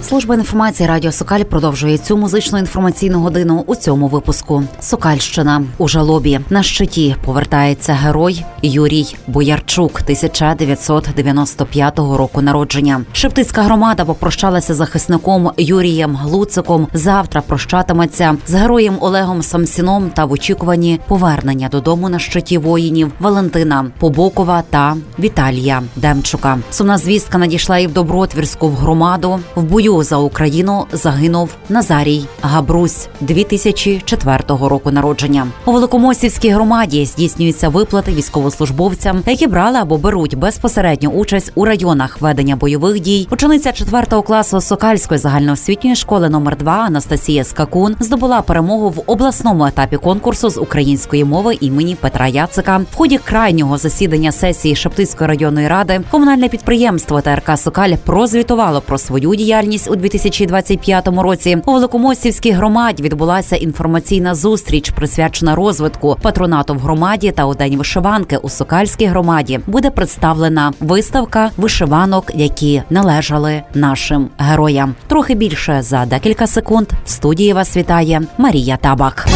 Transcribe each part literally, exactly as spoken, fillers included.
Служба інформації Радіо Сокаль продовжує цю музичну інформаційну годину у цьому випуску. Сокальщина. У жалобі. На щиті повертається герой Юрій Боярчук, тисяча дев'ятсот дев'яносто п'ятого року народження. Шептицька громада попрощалася з захисником Юрієм Луциком. Завтра прощатиметься з героєм Олегом Самсіном та в очікуванні повернення додому на щиті воїнів Валентина Побокова та Віталія Демчука. Сумна звістка надійшла і в Добротвірську в громаду. В бою за Україну загинув Назарій Габрусь, дві тисячі четвертого року народження. У Великомостівській громаді здійснюються виплати військовослужбовцям, які брали або беруть безпосередню участь у районах ведення бойових дій. Учениця четвертого класу Сокальської загальноосвітньої школи номер два Анастасія Скакун здобула перемогу в обласному етапі конкурсу з української мови імені Петра Яцика. В ході крайнього засідання сесії Шептицької районної ради комунальне підприємство Т Р К «Сокаль» прозвітувало про свою діяльність у дві тисячі двадцять п'ятому році. У Великомостівській громаді відбулася інформаційна зустріч, присвячена розвитку патронату в громаді, та у День вишиванки у Сокальській громаді буде представлена виставка вишиванок, які належали нашим героям. Трохи більше за декілька секунд. В студії вас вітає Марія Табак.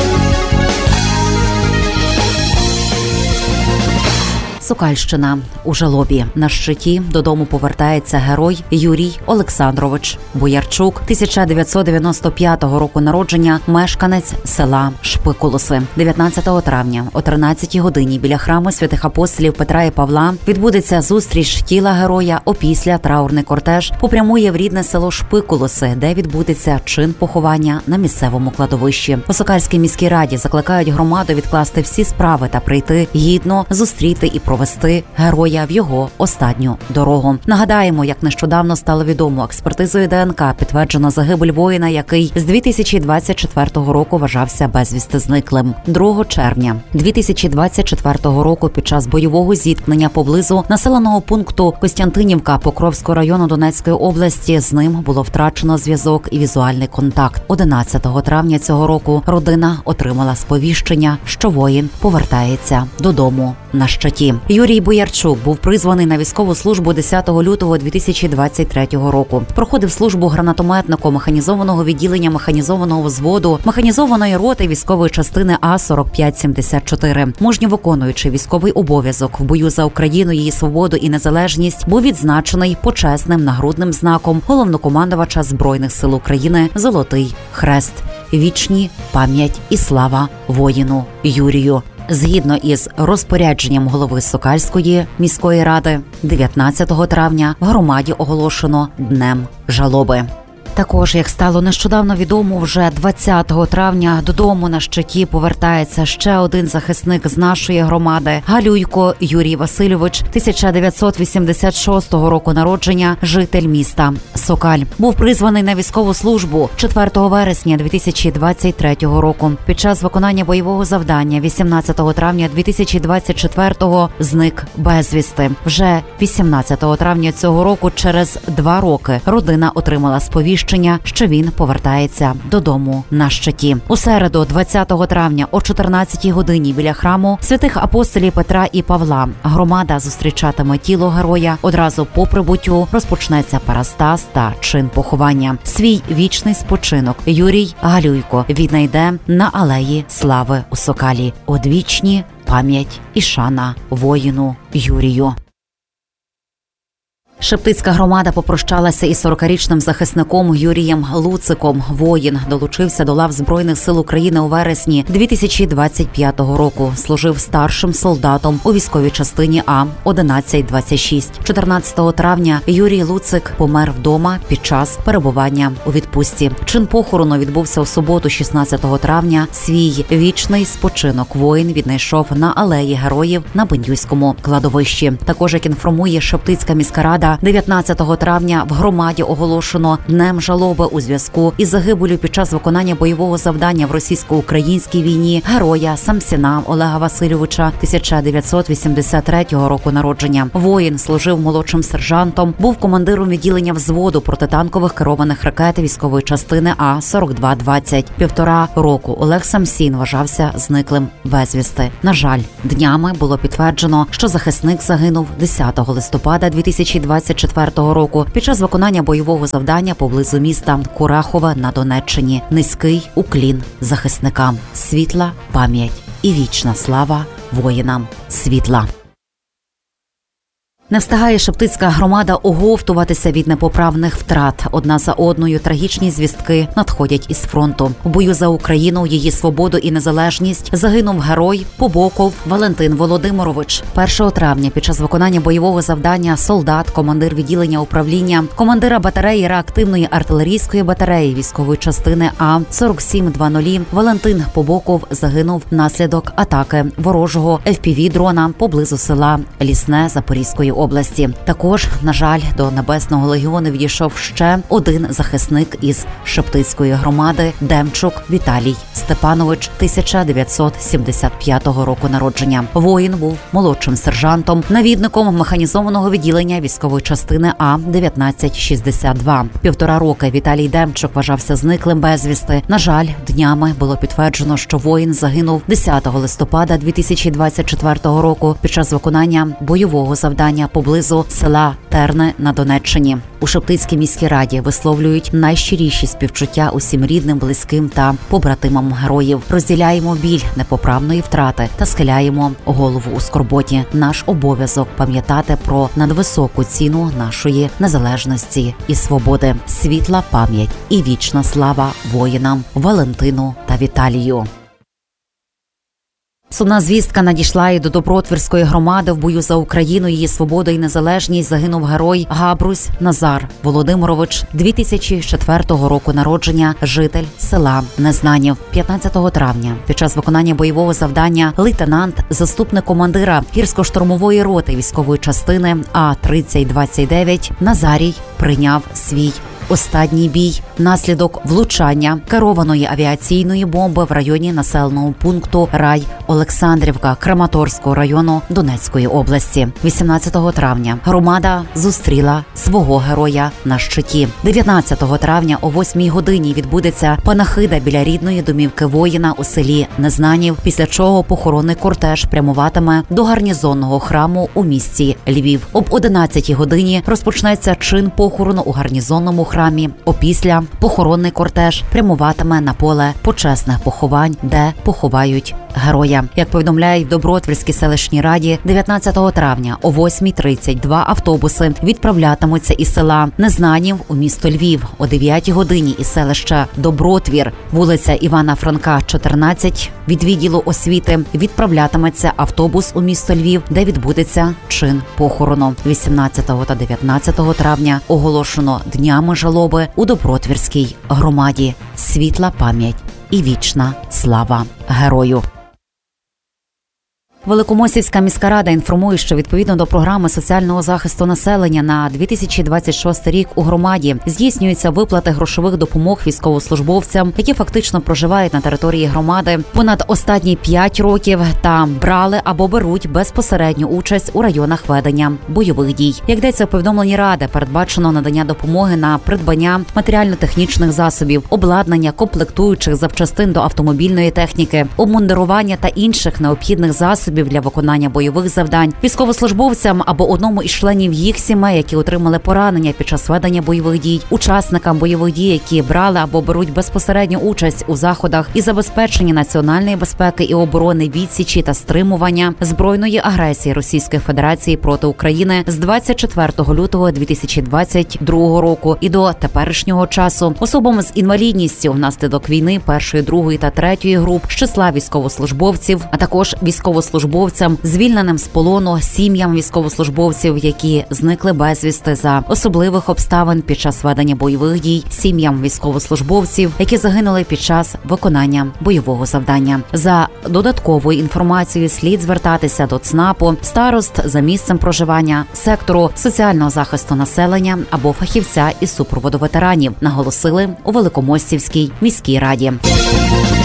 Сокальщина. У жалобі. На щиті додому повертається герой Юрій Олександрович Боярчук, тисяча дев'ятсот дев'яносто п'ятого року народження, мешканець села Шпикулуси. дев'ятнадцятого травня о тринадцятій годині біля храму святих апостолів Петра і Павла відбудеться зустріч тіла героя. Опісля траурний кортеж попрямує в рідне село Шпикулуси, де відбудеться чин поховання на місцевому кладовищі. У Сокальській міській раді закликають громаду відкласти всі справи та прийти гідно зустріти і провести героя в його останню дорогу. Нагадаємо, як нещодавно стало відомо, експертизою Д Н К підтверджено загибель воїна, який з дві тисячі двадцять четвертого року вважався безвісти зниклим. другого червня дві тисячі двадцять четвертого року під час бойового зіткнення поблизу населеного пункту Костянтинівка Покровського району Донецької області з ним було втрачено зв'язок і візуальний контакт. одинадцятого травня цього року родина отримала сповіщення, що воїн повертається додому на щиті. Юрій Боярчук був призваний на військову службу десятого лютого дві тисячі двадцять третього року. Проходив службу гранатометником механізованого відділення механізованого взводу механізованої роти військової частини А сорок п'ять сімдесят чотири. Мужньо виконуючи військовий обов'язок в бою за Україну, її свободу і незалежність, був відзначений почесним нагрудним знаком головнокомандувача Збройних сил України «Золотий хрест». Вічні пам'ять і слава воїну Юрію. Згідно із розпорядженням голови Сокальської міської ради, дев'ятнадцятого травня в громаді оголошено Днем жалоби. Також, як стало нещодавно відомо, вже двадцятого травня додому на щиті повертається ще один захисник з нашої громади – Галюйко Юрій Васильович, тисяча дев'ятсот вісімдесят шостого року народження, житель міста Сокаль. Був призваний на військову службу четвертого вересня дві тисячі двадцять третього року. Під час виконання бойового завдання вісімнадцятого травня дві тисячі двадцять четвертого зник безвісти. Вже вісімнадцятого травня цього року, через два роки, родина отримала сповіщення, що він повертається додому на щиті. У середу, двадцятого травня о чотирнадцятій годині біля храму святих апостолів Петра і Павла громада зустрічатиме тіло героя. Одразу по прибуттю розпочнеться парастаз та чин поховання. Свій вічний спочинок Юрій Галюйко віднайде на алеї Слави у Сокалі. Одвічні пам'ять і шана воїну Юрію. Шептицька громада попрощалася із сорокарічним захисником Юрієм Луциком. Воїн долучився до лав Збройних сил України у вересні дві тисячі двадцять п'ятого року. Служив старшим солдатом у військовій частині А одинадцять двадцять шість. чотирнадцятого травня Юрій Луцик помер вдома під час перебування у відпустці. Чин похорону відбувся у суботу, шістнадцятого травня. Свій вічний спочинок воїн віднайшов на алеї Героїв на Бендюйському кладовищі. Також, як інформує Шептицька міська рада, дев'ятнадцятого травня в громаді оголошено Днем жалоби у зв'язку із загибелью під час виконання бойового завдання в російсько-українській війні героя Самсіна Олега Васильовича, тисяча дев'ятсот вісімдесят третього року народження. Воїн служив молодшим сержантом, був командиром відділення взводу протитанкових керованих ракет військової частини А сорок два двадцять. Півтора року Олег Самсін вважався зниклим безвісти. На жаль, днями було підтверджено, що захисник загинув десятого листопада дві тисячі двадцять двадцять четвертого року під час виконання бойового завдання поблизу міста Курахове на Донеччині. Низький уклін захисникам, світла пам'ять і вічна слава воїнам світла. Не встигає Шептицька громада оговтуватися від непоправних втрат. Одна за одною трагічні звістки надходять із фронту. В бою за Україну, її свободу і незалежність загинув герой Побоков Валентин Володимирович. першого травня під час виконання бойового завдання солдат, командир відділення управління, командира батареї реактивної артилерійської батареї військової частини А сорок сім двадцять Валентин Побоков загинув внаслідок атаки ворожого еф пі ві-дрона поблизу села Лісне Запорізької області. Також, на жаль, до Небесного легіону відійшов ще один захисник із Шептицької громади – Демчук Віталій Степанович, тисяча дев'ятсот сімдесят п'ятого року народження. Воїн був молодшим сержантом, навідником механізованого відділення військової частини А дев'ятнадцять шістдесят два. Півтора роки Віталій Демчук вважався зниклим безвісти. На жаль, днями було підтверджено, що воїн загинув десятого листопада дві тисячі двадцять четвертого року під час виконання бойового завдання поблизу села Терне на Донеччині. У Шептицькій міській раді висловлюють найщиріші співчуття усім рідним, близьким та побратимам героїв. Розділяємо біль непоправної втрати та схиляємо голову у скорботі. Наш обов'язок пам'ятати про надвисоку ціну нашої незалежності і свободи. Світла пам'ять і вічна слава воїнам Валентину та Віталію. Сумна звістка надійшла і до Добротвірської громади. В бою за Україну, її свободу і незалежність загинув герой Габрусь Назар Володимирович, дві тисячі четвертого року народження, житель села Незнанів. п'ятнадцятого травня під час виконання бойового завдання лейтенант, заступник командира гірсько-штурмової роти військової частини А тридцять двадцять дев'ять Назарій прийняв свій останній бій внаслідок влучання керованої авіаційної бомби в районі населеного пункту Рай Олександрівка Краматорського району Донецької області. вісімнадцятого травня громада зустріла свого героя на щиті. дев'ятнадцятого травня о восьмій годині відбудеться панахида біля рідної домівки воїна у селі Незнанів, після чого похоронний кортеж прямуватиме до гарнізонного храму у місті Львів. Об одинадцятій годині розпочнеться чин похорону у гарнізонному храмі. Опісля похоронний кортеж прямуватиме на поле почесних поховань, де поховають героя. Як повідомляють в Добротвірській селищній раді, дев'ятнадцятого травня о восьмій тридцять два автобуси відправлятимуться із села Незнанів у місто Львів. О дев'ятій годині із селища Добротвір, вулиця Івана Франка, чотирнадцять, від відділу освіти відправлятиметься автобус у місто Львів, де відбудеться чин похорону. вісімнадцятого та дев'ятнадцятого травня оголошено днями жалоби у Добротвірській громаді. Світла пам'ять і вічна слава герою. Великомосівська міська рада інформує, що відповідно до програми соціального захисту населення на дві тисячі двадцять шостий рік у громаді здійснюються виплати грошових допомог військовослужбовцям, які фактично проживають на території громади понад останні п'ять років та брали або беруть безпосередню участь у районах ведення бойових дій. Як йдеться у повідомленні ради, передбачено надання допомоги на придбання матеріально-технічних засобів, обладнання, комплектуючих запчастин до автомобільної техніки, обмундирування та інших необхідних засобів для виконання бойових завдань військовослужбовцям або одному із членів їх сімей, які отримали поранення під час ведення бойових дій, учасникам бойових дій, які брали або беруть безпосередню участь у заходах і забезпечення національної безпеки і оборони, відсічі та стримування збройної агресії Російської Федерації проти України з двадцять четвертого лютого дві тисячі двадцять другого року і до теперішнього часу, особам з інвалідністю внаслідок війни першої, другої та третьої груп з числа військовослужбовців, а також військовослужбовцям, звільненим з полону, сім'ям військовослужбовців, які зникли безвісти за особливих обставин під час ведення бойових дій, сім'ям військовослужбовців, які загинули під час виконання бойового завдання. За додатковою інформацією слід звертатися до ЦНАПу, старост за місцем проживання, сектору соціального захисту населення або фахівця із супроводу ветеранів, наголосили у Великомостівській міській раді.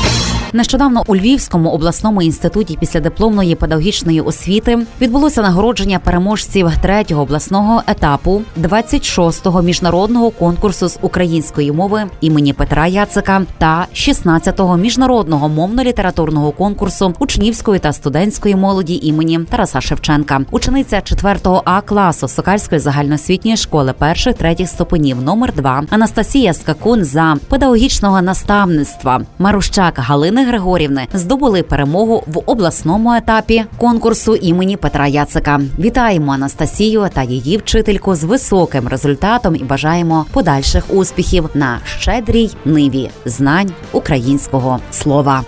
Нещодавно у Львівському обласному інституті післядипломної педагогічної освіти відбулося нагородження переможців третього обласного етапу двадцять шостого міжнародного конкурсу з української мови імені Петра Яцика та шістнадцятого міжнародного мовно-літературного конкурсу учнівської та студентської молоді імені Тараса Шевченка. Учениця четвертого А класу Сокальської загальноосвітньої школи перших-третіх ступенів номер два Анастасія Скакун за педагогічного наставництва Марущак Галини Григорівни здобули перемогу в обласному етапі конкурсу імені Петра Яцика. Вітаємо Анастасію та її вчительку з високим результатом і бажаємо подальших успіхів на щедрій ниві знань українського слова.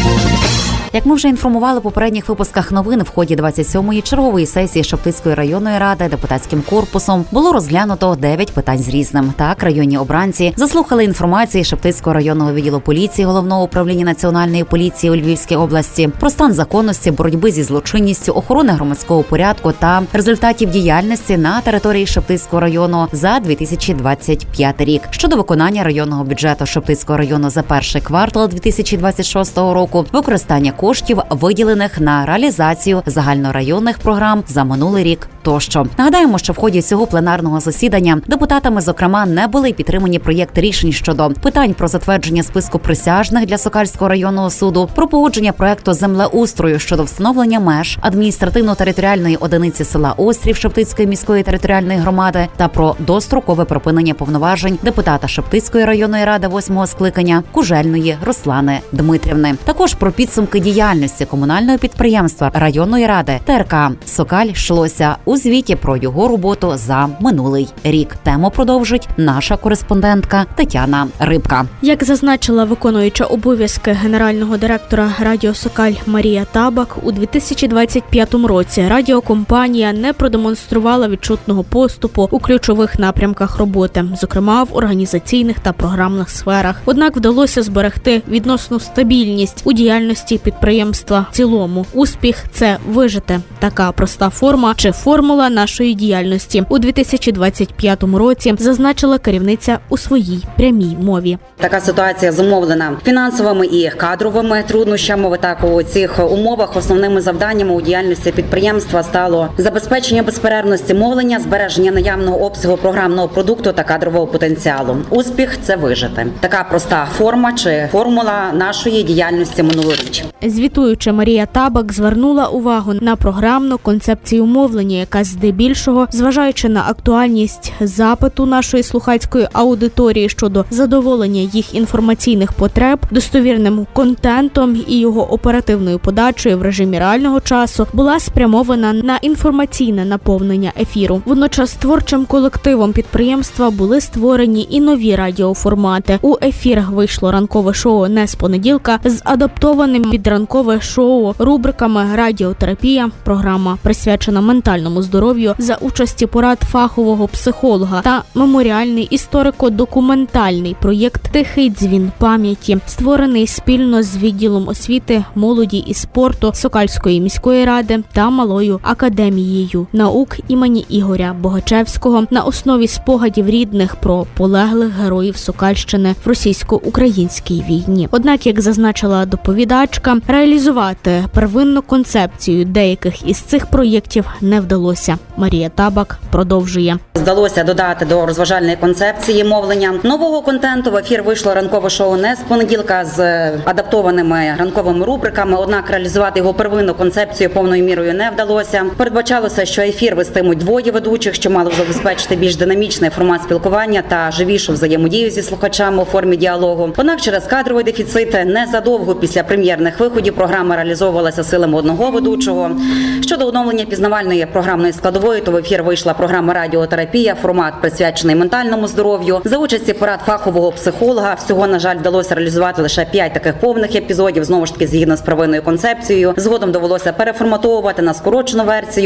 Як ми вже інформували у попередніх випусках новин, в ході двадцять сьомої чергової сесії Шептицької районної ради депутатським корпусом було розглянуто дев'ять питань з різним. Так, районні обранці заслухали інформації Шептицького районного відділу поліції Головного управління Національної поліції у Львівській області про стан законності, боротьби зі злочинністю, охорони громадського порядку та результатів діяльності на території Шептицького району за дві тисячі двадцять п'ятий рік. Щодо виконання районного бюджету Шептицького району за перший квартал дві тисячі двадцять шостого року, використання коштів, виділених на реалізацію загальнорайонних програм за минулий рік тощо. Нагадаємо, що в ході цього пленарного засідання депутатами, зокрема, не були підтримані проєкти рішень щодо питань про затвердження списку присяжних для Сокальського районного суду, про погодження проекту землеустрою щодо встановлення меж адміністративно-територіальної одиниці села Острів Шептицької міської територіальної громади та про дострокове припинення повноважень депутата Шептицької районної ради восьмого скликання Кужельної Руслани Дмитрівни. Також про підсумки діяльності комунального підприємства районної ради Те Ер Ка «Сокаль» йшлося у звіті про його роботу за минулий рік. Тему продовжить наша кореспондентка Тетяна Рибка. Як зазначила виконуюча обов'язки генерального директора радіо «Сокаль» Марія Табак, у дві тисячі двадцять п'ятому році радіокомпанія не продемонструвала відчутного поступу у ключових напрямках роботи, зокрема в організаційних та програмних сферах. Однак вдалося зберегти відносну стабільність у діяльності підприємства в цілому. Успіх – це вижити. Така проста форма чи формула нашої діяльності у дві тисячі двадцять п'ятому році, зазначила керівниця у своїй прямій мові. Така ситуація зумовлена фінансовими і кадровими труднощами. Так, у цих умовах основними завданнями у діяльності підприємства стало забезпечення безперервності мовлення, збереження наявного обсягу програмного продукту та кадрового потенціалу. Успіх – це вижити. Така проста форма чи формула нашої діяльності минулоріч. Звітуючи, Марія Табак звернула увагу на програмну концепцію мовлення, яка здебільшого, зважаючи на актуальність запиту нашої слухацької аудиторії щодо задоволення їх інформаційних потреб, достовірним контентом і його оперативною подачею в режимі реального часу, була спрямована на інформаційне наповнення ефіру. Водночас творчим колективом підприємства були створені і нові радіоформати. У ефір вийшло ранкове шоу «Не з понеділка» з адаптованим під ранкове шоу рубриками «Радіотерапія», програма присвячена ментальному здоров'ю за участі порад фахового психолога та меморіальний історико-документальний проєкт «Тихий дзвін пам'яті», створений спільно з відділом освіти, молоді і спорту Сокальської міської ради та Малою академією наук імені Ігоря Богачевського на основі спогадів рідних про полеглих героїв Сокальщини в російсько-українській війні. Однак, як зазначила доповідачка, реалізувати первинну концепцію деяких із цих проєктів не вдалося. Марія Табак продовжує. Вдалося додати до розважальної концепції мовлення нового контенту. В ефір вийшло ранкове шоу «Не з понеділка» з адаптованими ранковими рубриками, однак реалізувати його первинну концепцію повною мірою не вдалося. Передбачалося, що ефір вестимуть двоє ведучих, що мало забезпечити більш динамічний формат спілкування та живішу взаємодію зі слухачами у формі діалогу. Однак через кадровий дефіцит незадовго після прем'єрних виходів програма реалізовувалася силами одного ведучого. Щодо оновлення пізнавальної програмної складової, то в ефір вийшла програма «Радіотерапія», формат присвячений ментальному здоров'ю. За участі порад фахового психолога всього, на жаль, вдалося реалізувати лише п'ять таких повних епізодів, знову ж таки згідно з первинною концепцією. Згодом довелося переформатовувати на скорочену версію.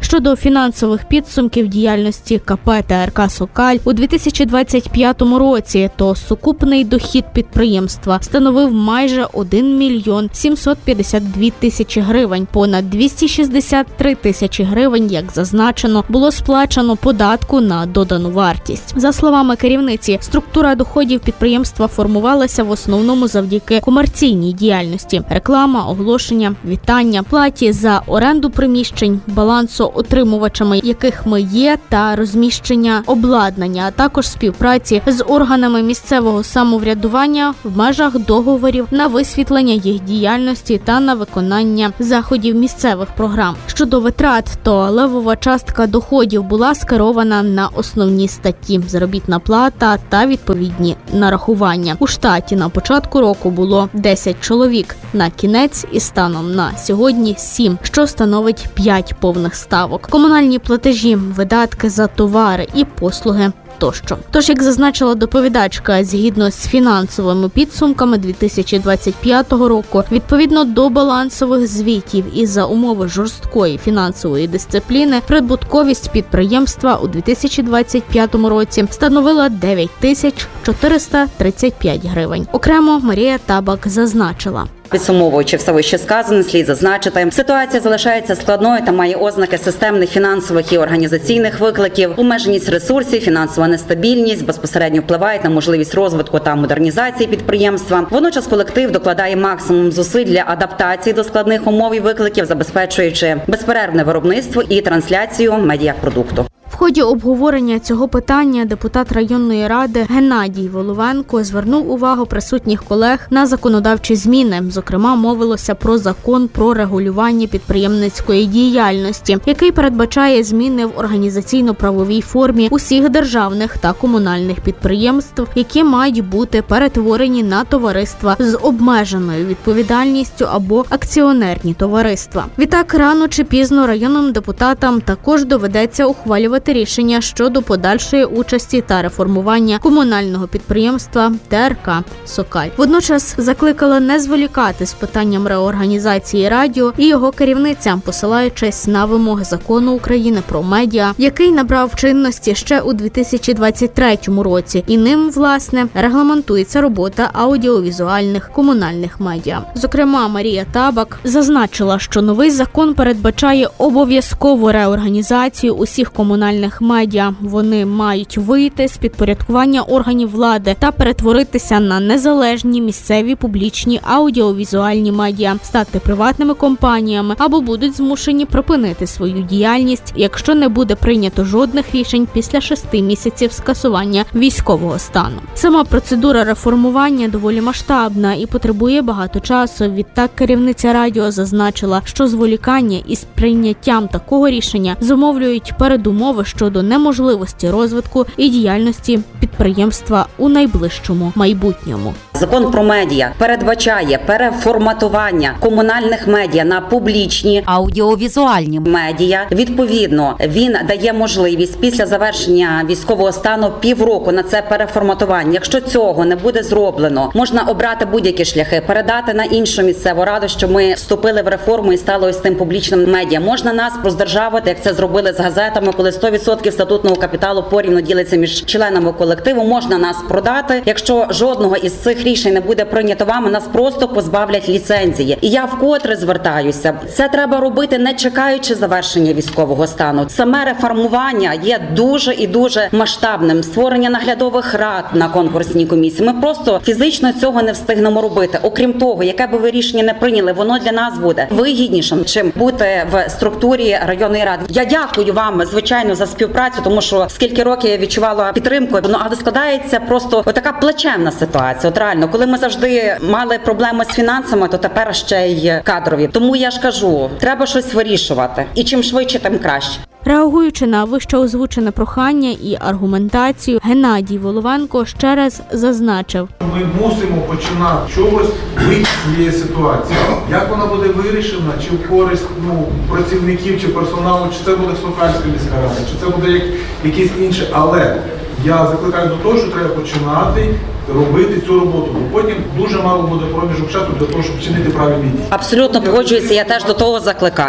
Щодо фінансових підсумків діяльності КП та Р К «Сокаль» у дві тисячі двадцять п'ятому році, то сукупний дохід підприємства становив майже один мільйон сімсот п'ятдесят дві тисячі гривень. Понад двісті шістдесят три тисячі гривень, як зазначено, було сплачено податку на додану вартість. За словами керівниці, структура доходів підприємства формувалася в основному завдяки комерційній діяльності: реклама, оголошення, вітання, платі за оренду приміщень, балансоотримувачами яких ми є, та розміщення обладнання, а також співпраці з органами місцевого самоврядування в межах договорів на висвітлення їх діяльності та на виконання заходів місцевих програм. Щодо витрат, то левова частка доходів була скерована на основні статті: заробітна плата та відповідні нарахування. У штаті на початку року було десять чоловік, на кінець і станом на сьогодні сім, що становить п'ять повних ставок. Комунальні платежі, видатки за товари і послуги тощо. Тож, як зазначила доповідачка, згідно з фінансовими підсумками дві тисячі двадцять п'ятого року, відповідно до балансових звітів і за умови жорсткої фінансової дисципліни, прибутковість підприємства у дві тисячі двадцять п'ятому році становила дев'ять тисяч чотириста тридцять п'ять гривень. Окремо Марія Табак зазначила: Підсумовуючи все вище сказане, слід зазначити, ситуація залишається складною та має ознаки системних фінансових і організаційних викликів. Обмеженість ресурсів, фінансова нестабільність безпосередньо впливають на можливість розвитку та модернізації підприємства. Водночас колектив докладає максимум зусиль для адаптації до складних умов і викликів, забезпечуючи безперервне виробництво і трансляцію медіапродукту. В ході обговорення цього питання депутат районної ради Геннадій Воловенко звернув увагу присутніх колег на законодавчі зміни. Зокрема, мовилося про закон про регулювання підприємницької діяльності, який передбачає зміни в організаційно-правовій формі усіх державних та комунальних підприємств, які мають бути перетворені на товариства з обмеженою відповідальністю або акціонерні товариства. Відтак, рано чи пізно районним депутатам також доведеться ухвалювати рішення щодо подальшої участі та реформування комунального підприємства Т Р К «Сокаль». Водночас закликала не зволікати з питанням реорганізації радіо і його керівниця, посилаючись на вимоги закону України про медіа, який набрав чинності ще у дві тисячі двадцять третьому році, і ним, власне, регламентується робота аудіовізуальних комунальних медіа. Зокрема, Марія Табак зазначила, що новий закон передбачає обов'язкову реорганізацію усіх комунальних медіа. Вони мають вийти з підпорядкування органів влади та перетворитися на незалежні місцеві публічні аудіовізуальні медіа, стати приватними компаніями або будуть змушені припинити свою діяльність, якщо не буде прийнято жодних рішень після шести місяців скасування військового стану. Сама процедура реформування доволі масштабна і потребує багато часу. Відтак керівниця радіо зазначила, що зволікання із прийняттям такого рішення зумовлюють передумови щодо неможливості розвитку і діяльності підприємства у найближчому майбутньому. Закон про медіа передбачає переформатування комунальних медіа на публічні аудіовізуальні медіа. Відповідно, він дає можливість після завершення військового стану півроку на це переформатування. Якщо цього не буде зроблено, можна обрати будь-які шляхи, передати на іншу місцеву раду, що ми вступили в реформу і стали ось тим публічним медіа. Можна нас роздержавити, як це зробили з газетами, коли сто відсотків статутного капіталу порівну ділиться між членами колективу. Можна нас продати. Якщо жодного із цих рішень не буде прийнято вами, нас просто позбавлять ліцензії. І я вкотре звертаюся. Це треба робити, не чекаючи завершення військового стану. Саме реформування є дуже і дуже масштабним. Створення наглядових рад на конкурсній комісії. Ми просто фізично цього не встигнемо робити. Окрім того, яке би ви рішення не прийняли, воно для нас буде вигіднішим, чим бути в структурі районної ради. Я дякую вам, звичайно, за співпрацю, тому що скільки років я відчувала підтримку, ну, але складається просто отака плачевна ситуація. От реально, коли ми завжди мали проблеми з фінансами, то тепер ще й кадрові. Тому я ж кажу, треба щось вирішувати. І чим швидше, тим краще. Реагуючи на вище озвучене прохання і аргументацію, Геннадій Воловенко ще раз зазначив: ми мусимо починати чогось вийти з цієї ситуації. Як вона буде вирішена, чи в користь ну, працівників, чи персоналу, чи це буде Сокальська міська рада, чи це буде як, якісь інші. Але я закликаю до того, що треба починати робити цю роботу, бо потім дуже мало буде проміжок часу для того, щоб вчинити правильні дії. Абсолютно погоджуюся, я теж до того закликаю.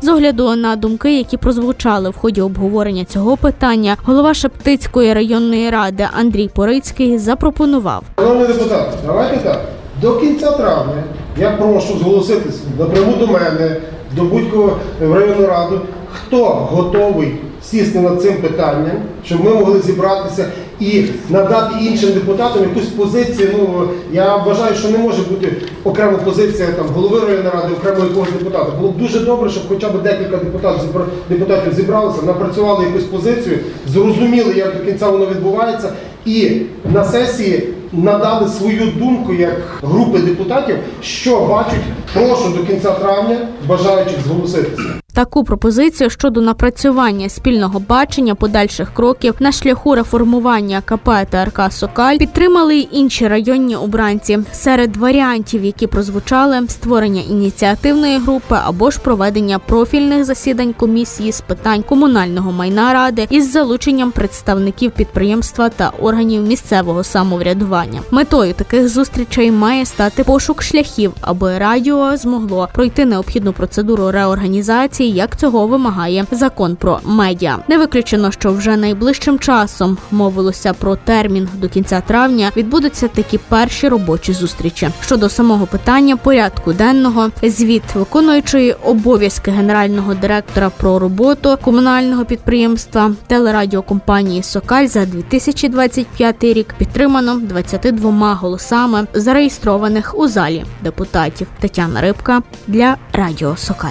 З огляду на думки, які прозвучали в ході обговорення цього питання, голова Шептицької районної ради Андрій Порицький запропонував. Шановні депутати, давайте так. До кінця травня я прошу зголоситися напряму до мене, до будь-кого в районну раду, хто готовий сісти над цим питанням, щоб ми могли зібратися і надати іншим депутатам якусь позицію. Ну, я вважаю, що не може бути окрема позиція там, голови районної ради, окремо якогось депутата. Було б дуже добре, щоб хоча б декілька депутатів, зібра... депутатів зібралися, напрацювали якусь позицію, зрозуміли, як до кінця воно відбувається, і на сесії надали свою думку як групи депутатів, що бачать, прошу до кінця травня бажаючих зголоситися. Таку пропозицію щодо напрацювання спільного бачення подальших кроків на шляху реформування КП та РК «Сокаль» підтримали й інші районні обранці. Серед варіантів, які прозвучали, створення ініціативної групи або ж проведення профільних засідань комісії з питань комунального майна ради із залученням представників підприємства та органів місцевого самоврядування. Метою таких зустрічей має стати пошук шляхів, аби радіо змогло пройти необхідну процедуру реорганізації, як цього вимагає закон про медіа. Не виключено, що вже найближчим часом, мовилося про термін до кінця травня, відбудуться такі перші робочі зустрічі. Щодо самого питання порядку денного, звіт виконуючої обов'язки генерального директора про роботу комунального підприємства телерадіокомпанії «Сокаль» за дві тисячі двадцять п'ятий рік підтримано двадцятьма двома голосами, зареєстрованих у залі депутатів. Тетяна Рибка для Радіо «Сокаль».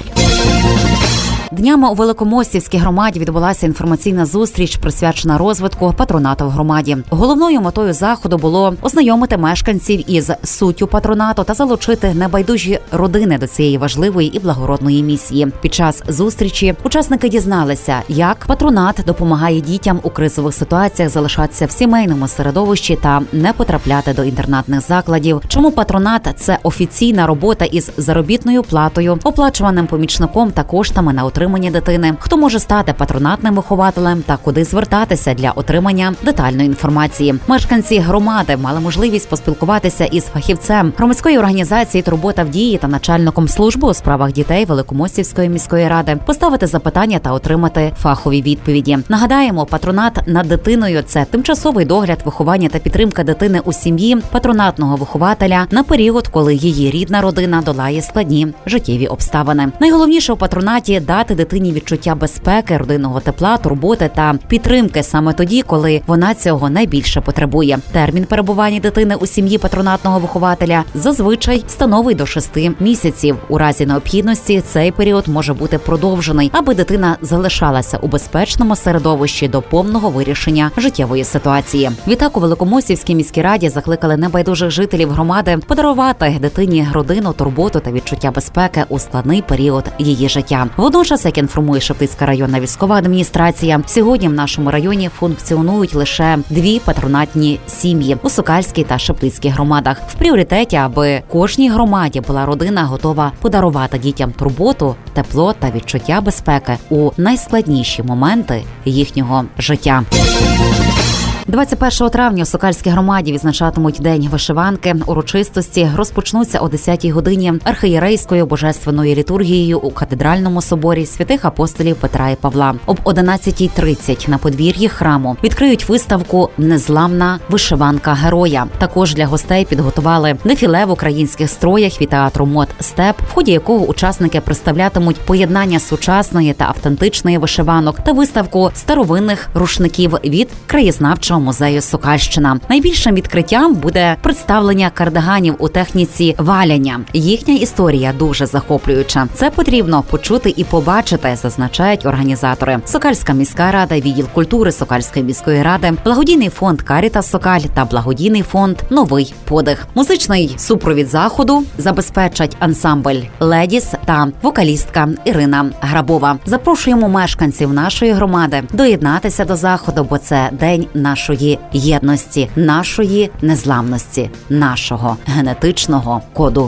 Днями у Великомостівській громаді відбулася інформаційна зустріч, присвячена розвитку патронату в громаді. Головною метою заходу було ознайомити мешканців із суттю патронату та залучити небайдужі родини до цієї важливої і благородної місії. Під час зустрічі учасники дізналися, як патронат допомагає дітям у кризових ситуаціях залишатися в сімейному середовищі та не потрапляти до інтернатних закладів. Чому патронат – це офіційна робота із заробітною платою, оплачуваним помічником та коштами на отримання дитини, хто може стати патронатним вихователем та куди звертатися для отримання детальної інформації. Мешканці громади мали можливість поспілкуватися із фахівцем громадської організації «Турбота в дії» та начальником служби у справах дітей Великомостівської міської ради, поставити запитання та отримати фахові відповіді. Нагадаємо, патронат над дитиною – це тимчасовий догляд, виховання та підтримка дитини у сім'ї патронатного вихователя на період, коли її рідна родина долає складні життєві обставини. Найголовніше у патронаті – дати дитині відчуття безпеки, родинного тепла, турботи та підтримки саме тоді, коли вона цього найбільше потребує. Термін перебування дитини у сім'ї патронатного вихователя зазвичай становить до шести місяців. У разі необхідності цей період може бути продовжений, аби дитина залишалася у безпечному середовищі до повного вирішення життєвої ситуації. Відтак у Великомостівській міській раді закликали небайдужих жителів громади подарувати дитині родину, турботу та відчуття безпеки у складний період її життя. Водночас, як інформує Шептицька районна військова адміністрація, сьогодні в нашому районі функціонують лише дві патронатні сім'ї у Сокальській та Шептицькій громадах. В пріоритеті, аби кожній громаді була родина готова подарувати дітям турботу, тепло та відчуття безпеки у найскладніші моменти їхнього життя. двадцять першого травня у Сокальській громаді відзначатимуть День вишиванки. Урочистості розпочнуться о десятій годині архієрейською божественною літургією у катедральному соборі святих апостолів Петра і Павла. Об одинадцятій тридцять на подвір'ї храму відкриють виставку «Незламна вишиванка героя». Також для гостей підготували дефіле в українських строях від театру мод «Степ», в ході якого учасники представлятимуть поєднання сучасної та автентичної вишиванок та виставку старовинних рушників від краєзнавчого музею «Сокальщина». Найбільшим відкриттям буде представлення кардиганів у техніці валяння. Їхня історія дуже захоплююча. Це потрібно почути і побачити, зазначають організатори. Сокальська міська рада, відділ культури Сокальської міської ради, благодійний фонд «Карітас Сокаль» та благодійний фонд «Новий подих». Музичний супровід заходу забезпечать ансамбль «Ледіс» та вокалістка Ірина Грабова. Запрошуємо мешканців нашої громади доєднатися до заходу, бо це день нашої єдності, нашої незламності, нашого генетичного коду.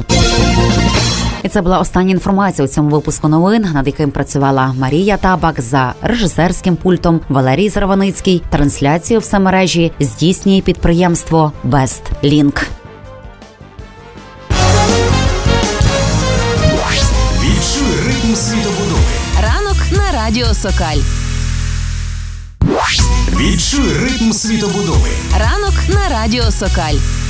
І це була остання інформація у цьому випуску новин, над яким працювала Марія Табак, за режисерським пультом Валерій Зарваницький. Трансляцію в соцмережі здійснює підприємство Best Link. Відчуй ритм світобудови. Радіо Сокаль. Відчуй ритм світобудови. Ранок на Радіо Сокаль.